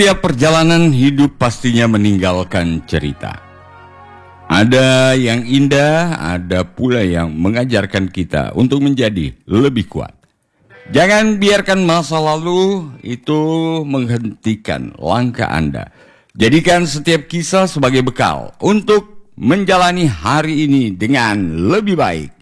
Setiap perjalanan hidup pastinya meninggalkan cerita. Ada yang indah, ada pula yang mengajarkan kita untuk menjadi lebih kuat. Jangan biarkan masa lalu itu menghentikan langkah Anda. Jadikan setiap kisah sebagai bekal untuk menjalani hari ini dengan lebih baik.